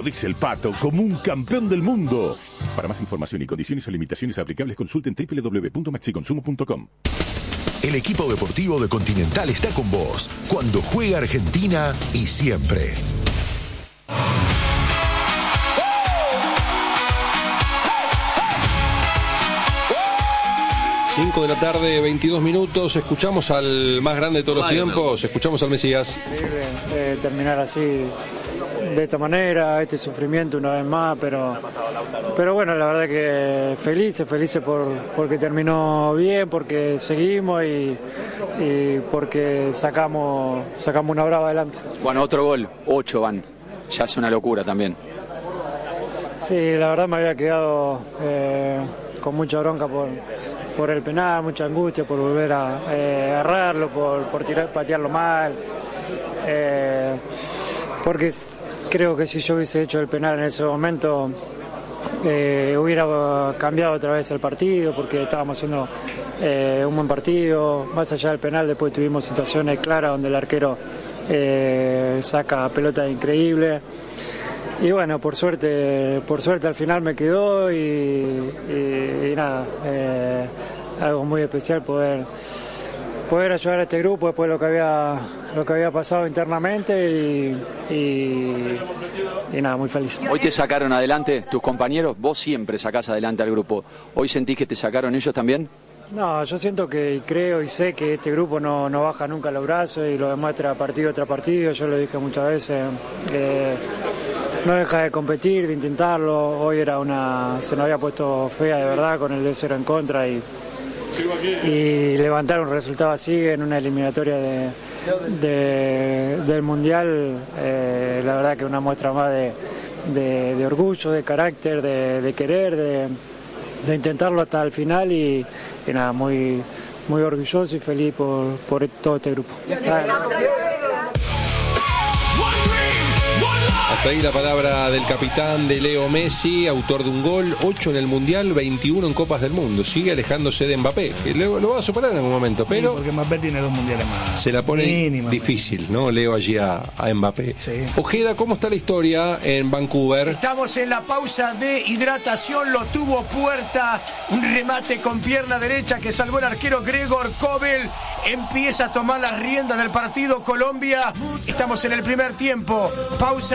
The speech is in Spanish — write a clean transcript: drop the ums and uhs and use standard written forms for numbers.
Lo dice el Pato como un campeón del mundo. Para más información y condiciones o limitaciones aplicables, consulten www.maxiconsumo.com. El equipo deportivo de Continental está con vos cuando juega Argentina y siempre. 5 de la tarde, 22 minutos. Escuchamos al más grande de todos los tiempos. Escuchamos al Mesías. Increíble terminar así, de esta manera, este sufrimiento una vez más, pero bueno, la verdad que felices porque terminó bien, porque seguimos y porque sacamos una brava adelante. Bueno, otro gol, 8 van, ya es una locura también. Sí, la verdad me había quedado con mucha bronca por el penal, mucha angustia por volver a agarrarlo, por patearlo mal, porque creo que si yo hubiese hecho el penal en ese momento hubiera cambiado otra vez el partido, porque estábamos haciendo un buen partido. Más allá del penal, después tuvimos situaciones claras donde el arquero saca pelota increíble. Y bueno, por suerte al final me quedó y nada, algo muy especial poder ayudar a este grupo después de lo que había pasado internamente y nada, muy feliz. Hoy te sacaron adelante tus compañeros, vos siempre sacás adelante al grupo. ¿Hoy sentís que te sacaron ellos también? No, yo siento que creo y sé que este grupo no baja nunca los brazos y lo demuestra partido tras partido. Yo lo dije muchas veces. No deja de competir, de intentarlo. Hoy se nos había puesto fea de verdad con el 2-0 en contra y levantar un resultado así en una eliminatoria del Mundial, la verdad que una muestra más de orgullo, de carácter, de querer, de intentarlo hasta el final y nada, muy orgulloso y feliz por todo este grupo. Hasta ahí la palabra del capitán de Leo Messi, autor de un gol, 8 en el Mundial, 21 en Copas del Mundo. Sigue alejándose de Mbappé, que lo va a superar en algún momento, pero... Sí, porque Mbappé tiene 2 mundiales más. Se la pone difícil, ¿no? Leo allí a Mbappé. Sí. Ojeda, ¿cómo está la historia en Vancouver? Estamos en la pausa de hidratación, lo tuvo Puerta, un remate con pierna derecha que salvó el arquero Gregor Kobel. Empieza a tomar las riendas del partido Colombia. Estamos en el primer tiempo, pausa.